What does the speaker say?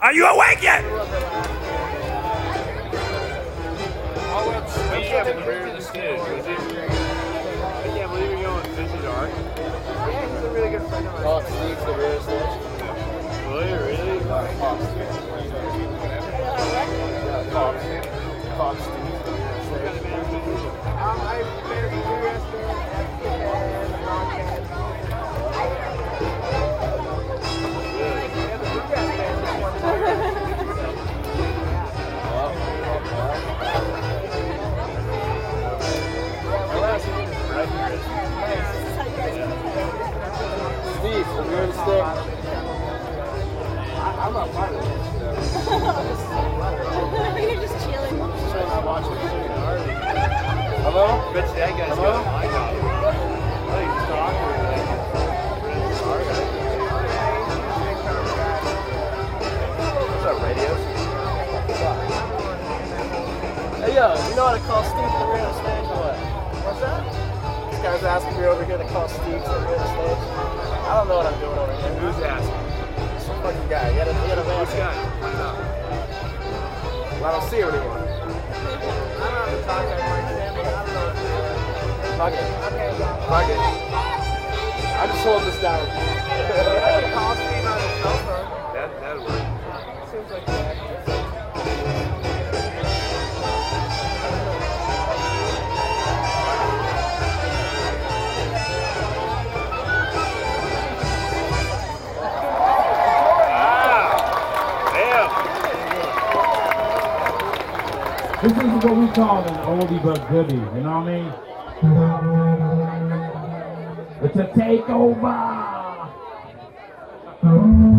Are you awake yet? Yeah, but the rear of the stage. I can't believe you're going Fish is Art. Yeah, he's a really good friend of mine. Oh, Steve's the rear stage. Really? Really? Fox. I managed to do yesterday and broadcast. Steve, the rear stick. I'm not part of this. You're just chilling. I'm watching this. Hello? Bet you that guy's got a mic on. I think he's talking. What's up, radios? Hey, yo, you know how to call Steve to the rear of the stage or what? What's that? This guy's asking me over here to call Steve to the rear of the stage. I don't know what I'm doing over here. Who's asking? Some fucking guy. You gotta man. Which guy? Find out. Well, I don't see him anymore. I don't have to talk that much, man, but I don't know. Fuck it. Okay, fuck it. I just hold this down. Call Steve on his cell phone. That'll work. Seems like that. This is what we call an oldie but goodie, you know what I mean? It's a takeover!